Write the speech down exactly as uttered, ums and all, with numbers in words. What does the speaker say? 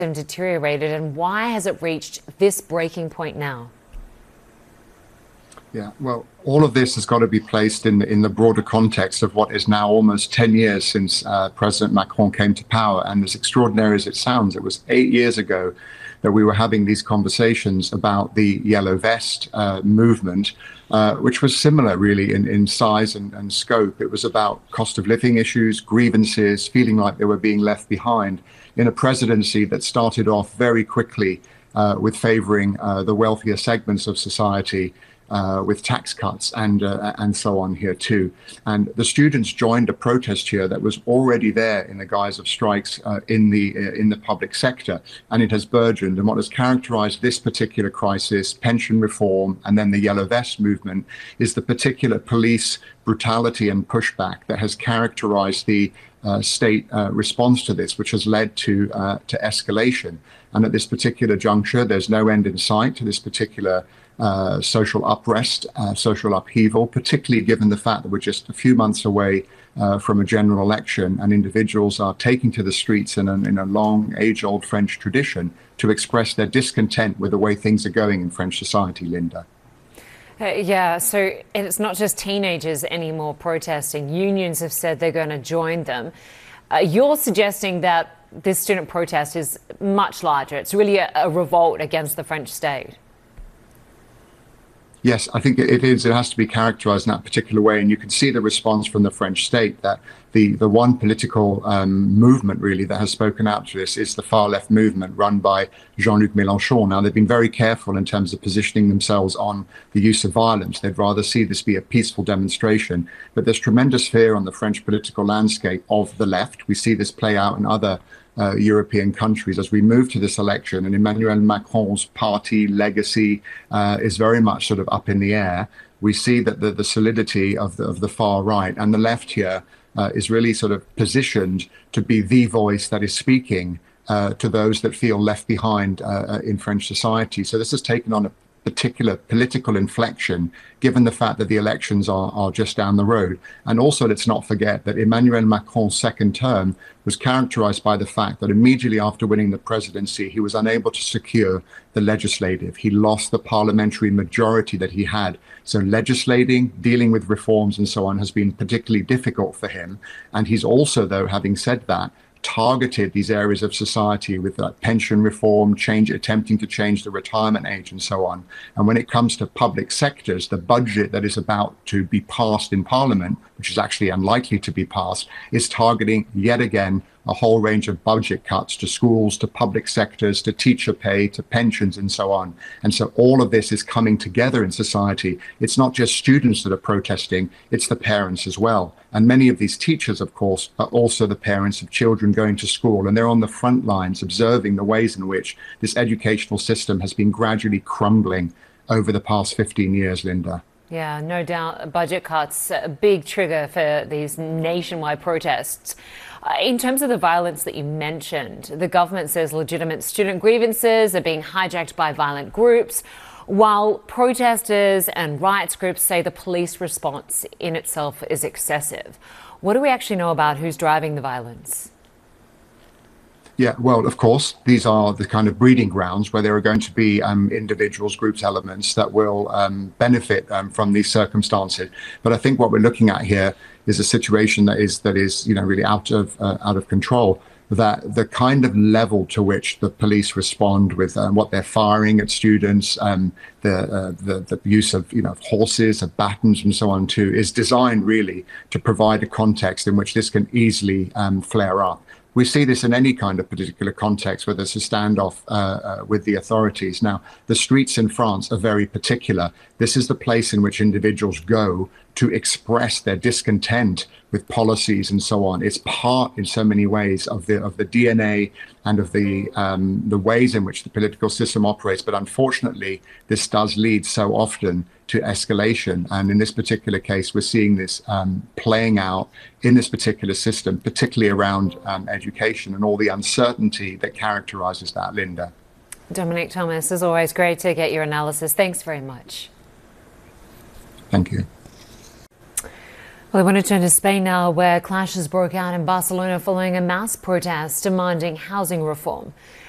deteriorated, and why has it reached this breaking point now? Yeah, well, all of this has got to be placed in the, in the broader context of what is now almost ten years since uh, President Macron came to power. And as extraordinary as it sounds, it was eight years ago that we were having these conversations about the Yellow Vest uh, movement, uh, which was similar really in, in size and, and scope. It was about cost of living issues, grievances, feeling like they were being left behind in a presidency that started off very quickly uh, with favoring uh, the wealthier segments of society, Uh, with tax cuts and uh, and so on here too. And the students joined a protest here that was already there in the guise of strikes uh, in the uh, in the public sector, and it has burgeoned. And what has characterized this particular crisis, pension reform, and then the Yellow Vest movement, is the particular police brutality and pushback that has characterized the uh, state uh, response to this, which has led to uh, to escalation. And at this particular juncture, there's no end in sight to this particular Uh, social unrest, uh, social upheaval, particularly given the fact that we're just a few months away uh, from a general election, and individuals are taking to the streets in a, in a long, age-old French tradition to express their discontent with the way things are going in French society, Linda. Uh, yeah, so it's not just teenagers anymore protesting. Unions have said they're going to join them. Uh, you're suggesting that this student protest is much larger. It's really a, a revolt against the French state. Yes, I think it is. It has to be characterized in that particular way. And you can see the response from the French state that the, the one political um, movement really that has spoken out to this is the far left movement run by Jean-Luc Mélenchon. Now, they've been very careful in terms of positioning themselves on the use of violence. They'd rather see this be a peaceful demonstration. But there's tremendous fear on the French political landscape of the left. We see this play out in other Uh, European countries as we move to this election, and Emmanuel Macron's party legacy uh, is very much sort of up in the air. We see that the, the solidity of the, of the far right and the left here uh, is really sort of positioned to be the voice that is speaking uh, to those that feel left behind uh, in French society. So this has taken on a particular political inflection, given the fact that the elections are, are just down the road. And also, let's not forget that Emmanuel Macron's second term was characterized by the fact that immediately after winning the presidency, he was unable to secure the legislative. He lost the parliamentary majority that he had. So legislating, dealing with reforms and so on has been particularly difficult for him. And he's also, though, having said that, targeted these areas of society with uh, pension reform, change, attempting to change the retirement age and so on. And when it comes to public sectors, the budget that is about to be passed in Parliament, which is actually unlikely to be passed, is targeting yet again a whole range of budget cuts to schools, to public sectors, to teacher pay, to pensions and so on. And so all of this is coming together in society. It's not just students that are protesting, it's the parents as well. And many of these teachers, of course, are also the parents of children going to school, and they're on the front lines observing the ways in which this educational system has been gradually crumbling over the past fifteen years, Linda. Yeah, no doubt. Budget cuts, a big trigger for these nationwide protests. Uh, in terms of the violence that you mentioned, the government says legitimate student grievances are being hijacked by violent groups, while protesters and rights groups say the police response in itself is excessive. What do we actually know about who's driving the violence? Yeah, well, of course, these are the kind of breeding grounds where there are going to be um, individuals, groups, elements that will um, benefit um, from these circumstances. But I think what we're looking at here is a situation that is that is, you know, really out of uh, out of control. That the kind of level to which the police respond with um, what they're firing at students, um, the, uh, the the use of you know horses, of batons, and so on too, is designed really to provide a context in which this can easily um, flare up. We see this in any kind of particular context where there's a standoff uh, uh, with the authorities. Now, the streets in France are very particular. This is the place in which individuals go to express their discontent with policies and so on. It's part, in so many ways, of the of the D N A and of the um, the ways in which the political system operates. But unfortunately, this does lead so often to escalation. And in this particular case, we're seeing this um, playing out in this particular system, particularly around um, education and all the uncertainty that characterizes that, Linda. Dominic Thomas, as always, great to get your analysis. Thanks very much. Thank you. Well, I want to turn to Spain now, where clashes broke out in Barcelona following a mass protest demanding housing reform.